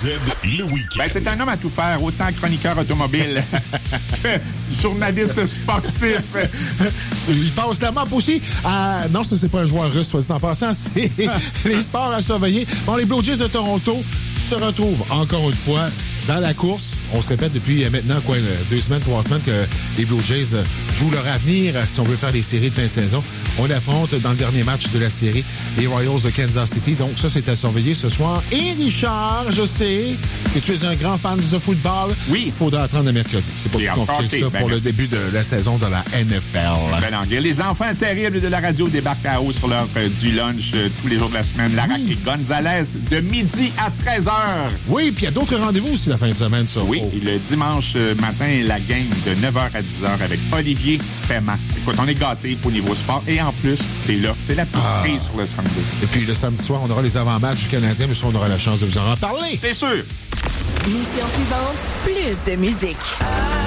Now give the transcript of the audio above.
le week-end. Ben, c'est un homme à tout faire, autant chroniqueur automobile que journaliste sportif. Il passe la map aussi à... Non, ça, c'est pas un joueur russe, soit dit en passant. C'est les sports à surveiller. Bon, les Blue Jays de Toronto se retrouvent encore une fois dans la course. On se répète depuis maintenant, 2 semaines, 3 semaines que les Blue Jays jouent leur avenir si on veut faire des séries de fin de saison. On affronte dans le dernier match de la série les Royals de Kansas City. Donc ça, c'est à surveiller ce soir. Et Richard, je sais que tu es un grand fan de football. Oui. Il faudra attendre le mercredi. C'est pas plus compliqué que ça pour le début de la saison de la NFL. Ben non, les enfants terribles de la radio débarquent à haut sur l'heure du lunch tous les jours de la semaine. Lara et Gonzalez de midi à 13h. Oui, puis il y a d'autres rendez-vous aussi la fin de semaine, ça. Oui, et le dimanche matin, la game de 9h à 10h avec Olivier Paiement. Écoute, on est gâtés au niveau sport et en plus, t'es là. T'es la petite cerise sur le samedi. Et puis le samedi soir, on aura les avant-matchs du Canadien, mais ça, on aura la chance de vous en reparler. C'est sûr. Mission suivante, plus de musique.